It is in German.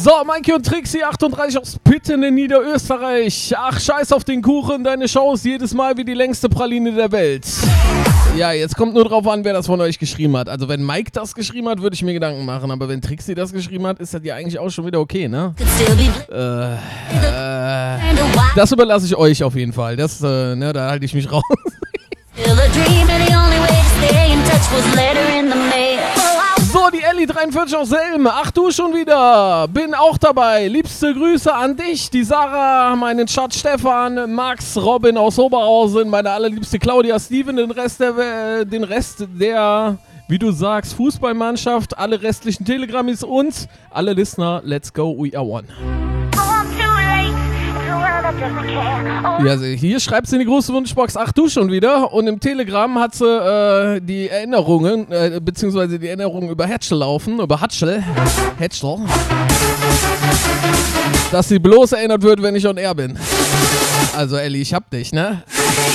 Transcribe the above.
So, Mikey und Trixie, 38 aus Pitten in Niederösterreich. Ach, scheiß auf den Kuchen, deine Show ist jedes Mal wie die längste Praline der Welt. Ja, jetzt kommt nur drauf an, wer das von euch geschrieben hat. Also wenn Mike das geschrieben hat, würde ich mir Gedanken machen. Aber wenn Trixie das geschrieben hat, ist das ja eigentlich auch schon wieder okay, ne? Das überlasse ich euch auf jeden Fall. Das, ne, da halte ich mich raus. So, die Ellie 43 aus Selm. Ach du schon wieder. Bin auch dabei. Liebste Grüße an dich, die Sarah, meinen Schatz Stefan, Max, Robin aus Oberhausen, meine allerliebste Claudia, Steven, den Rest der, wie du sagst, Fußballmannschaft, alle restlichen Telegrammis und alle Listener. Let's go, we are one. Ja, hier schreibt sie in die große Wunschbox, ach du schon wieder. Und im Telegram hat sie die Erinnerungen, beziehungsweise die Erinnerungen über Hatschel laufen, über Hatschel, dass sie bloß erinnert wird, wenn ich on air bin. Also Ellie, ich hab dich, ne?